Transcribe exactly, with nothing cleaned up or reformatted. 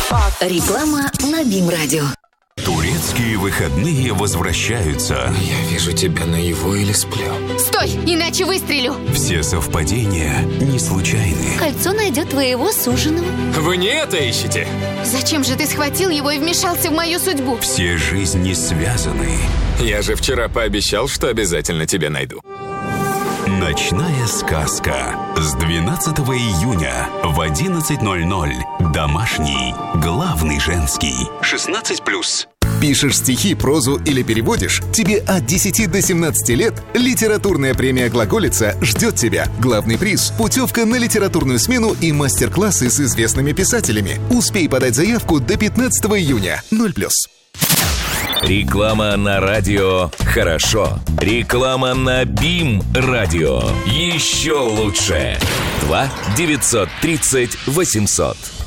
Реклама на БИМ-радио. Турецкие выходные возвращаются. Я вижу тебя наяву или сплю. Стой, иначе выстрелю. Все совпадения не случайны. Кольцо найдет твоего суженого. Вы не это ищете? Зачем же ты схватил его и вмешался в мою судьбу? Все жизни связаны. Я же вчера пообещал, что обязательно тебя найду. Ночная сказка. С двенадцатого июня в одиннадцать ноль ноль. Домашний. Главный женский. шестнадцать плюс. Пишешь стихи, прозу или переводишь? Тебе от десяти до семнадцати лет литературная премия «Глаголица» ждет тебя. Главный приз – путевка на литературную смену и мастер-классы с известными писателями. Успей подать заявку до пятнадцатого июня. ноль плюс. Реклама на радио «Хорошо». Реклама на БИМ-радио. Еще лучше. два девятьсот тридцать восемьсот.